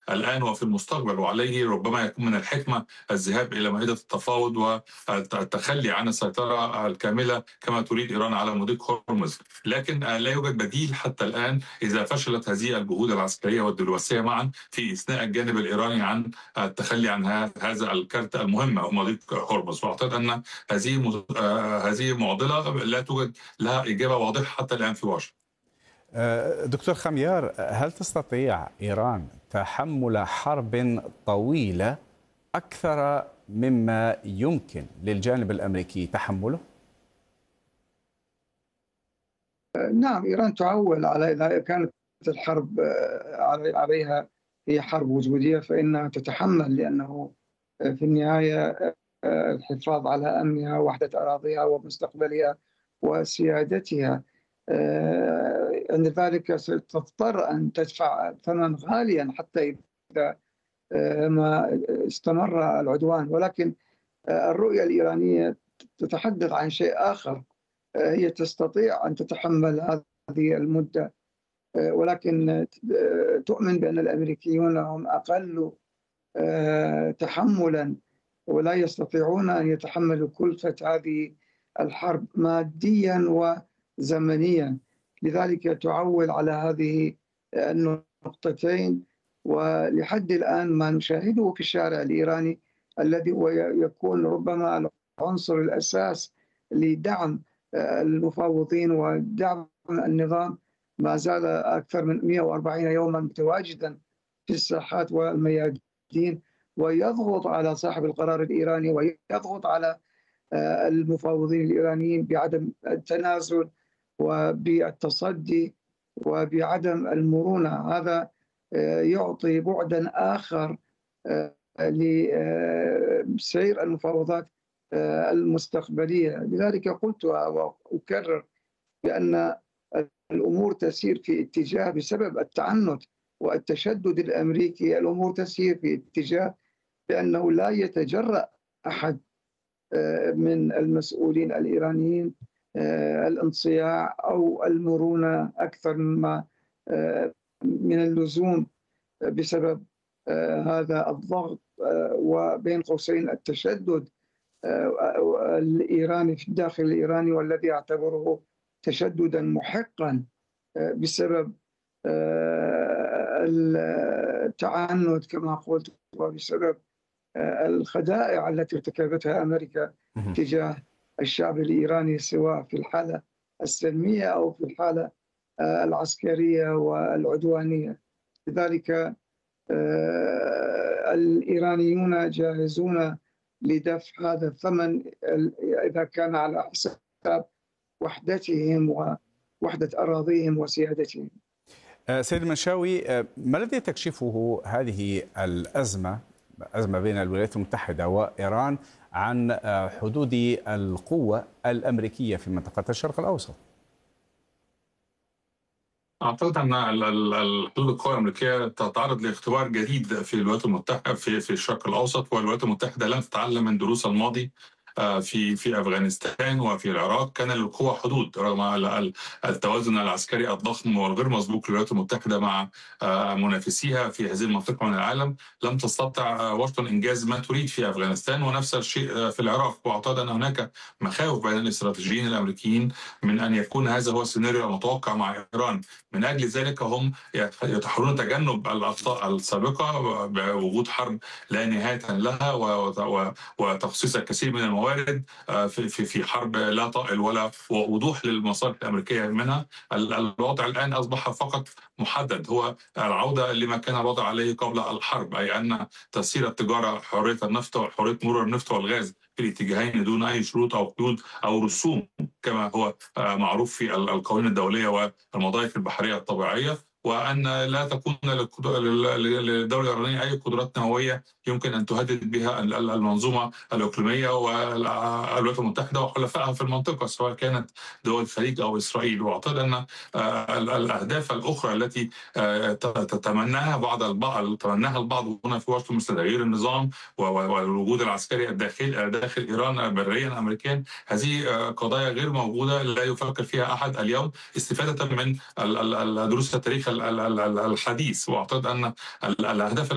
الآن وفي المستقبل، وعليه ربما يكون من الحكمة الذهاب إلى مائدة التفاوض والتخلي عن السيطرة الكاملة كما تريد إيران على مضيق هرمز. لكن لا يوجد بديل حتى الآن إذا فشلت هذه الجهود العسكرية والدبلوماسية معا في إثناء الجانب الإيراني عن التخلي عن هذا الكارت المهم أو مضيق هرمز. وأعتقد أن هذه معضلة لا توجد لها إجابة واضحة حتى الآن في واشنطن. دكتور خميار، هل تستطيع إيران تحمل حرب طويلة أكثر مما يمكن للجانب الأمريكي تحمله؟ نعم، إيران تعول على إذا كانت الحرب عليها هي حرب وجودية فإنها تتحمل، لأنه في النهاية الحفاظ على أمنها ووحدة أراضيها ومستقبلها وسيادتها. عند ذلك ستضطر أن تدفع ثمن غاليا حتى إذا ما استمر العدوان. ولكن الرؤية الإيرانية تتحدث عن شيء آخر، هي تستطيع أن تتحمل هذه المدة، ولكن تؤمن بأن الأمريكيون هم أقل تحملا ولا يستطيعون أن يتحملوا كلفة هذه الحرب ماديا وزمنيا. لذلك تعول على هذه النقطتين. ولحد الآن ما نشاهده في الشارع الإيراني الذي يكون ربما العنصر الأساس لدعم المفاوضين ودعم النظام ما زال أكثر من 140 يوما متواجدا في الساحات والميادين، ويضغط على صاحب القرار الإيراني ويضغط على المفاوضين الإيرانيين بعدم التنازل وبالتصدي وبعدم المرونة. هذا يعطي بعدا آخر لسير المفاوضات المستقبلية. لذلك قلت وأكرر بأن الأمور تسير في اتجاه بسبب التعنت والتشدد الأمريكي، الأمور تسير في اتجاه بأنه لا يتجرأ أحد من المسؤولين الإيرانيين الانصياع أو المرونة أكثر مما من اللزوم بسبب هذا الضغط وبين قوسين التشدد الإيراني في الداخل الإيراني، والذي أعتبره تشددا محقا بسبب التعنت كما قلت وبسبب الخدائع التي ارتكبتها أمريكا تجاه الشعب الإيراني سواء في الحالة السلمية أو في الحالة العسكرية والعدوانية. لذلك الإيرانيون جاهزون لدفع هذا الثمن إذا كان على حساب وحدتهم ووحدة أراضيهم وسيادتهم. سيد المنشاوي، ما الذي تكشفه هذه الأزمة بين الولايات المتحدة وإيران عن حدود القوة الأمريكية في منطقة الشرق الأوسط؟ أعتقد أن الحدود القوى الأمريكية تتعرض لاختبار جديد في الولايات المتحدة في الشرق الأوسط، والولايات المتحدة لم تتعلم من دروس الماضي. في افغانستان وفي العراق كان للقوى حدود رغم التوازن العسكري الضخم والغير مسبوق للولايات المتحده مع منافسيها في هذه المنطقه من العالم. لم تستطع واشنطن انجاز ما تريد في افغانستان، ونفس الشيء في العراق. واعتقد ان هناك مخاوف بين الاستراتيجيين الامريكيين من ان يكون هذا هو السيناريو المتوقع مع ايران. من اجل ذلك هم يتحاولون تجنب الاخطاء السابقه بوجود حرب لا نهايه لها وتخصيص الكثير من الموارد في حرب لا طائل ولا وضوح للمصالح الامريكيه منها. الوضع الان اصبح فقط محدد، هو العوده لما كان الوضع عليه قبل الحرب، اي ان تسيير التجاره، حريه النفط وحريه مرور النفط والغاز في الاتجاهين دون اي شروط او قيود او رسوم كما هو معروف في القوانين الدوليه والمضايق البحريه الطبيعيه، وأن لا تكون للدولة الإيرانية أي قدرات نووية يمكن أن تهدد بها المنظومة الإقليمية والولايات المتحدة وحلفائها في المنطقة سواء كانت دول الخليج أو إسرائيل. وأعتقد أن الأهداف الأخرى التي تتمناها البعض هنا في واشنطن مثل تغيير النظام والوجود العسكري داخل إيران بريا أمريكيا، هذه قضايا غير موجودة لا يفكر فيها أحد اليوم استفادة من دروس التاريخ الحديث. واعتقد ان الاهداف